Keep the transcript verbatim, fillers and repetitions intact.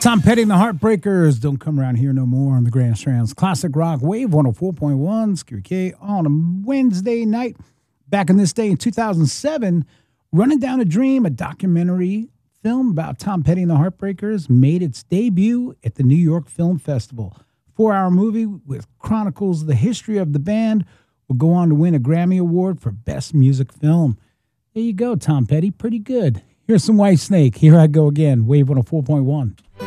Tom Petty and the Heartbreakers, Don't Come Around Here No More on the Grand Strands Classic Rock Wave one oh four point one, Scary K on a Wednesday night. Back in this day in two thousand seven, Running Down a Dream, a documentary film about Tom Petty and the Heartbreakers, made its debut at the New York Film Festival. Four-hour movie with chronicles the history of the band, will go on to win a Grammy Award for Best Music Film. There you go, Tom Petty. Pretty good. Here's some White Snake. Here I go again. Wave one oh four point one.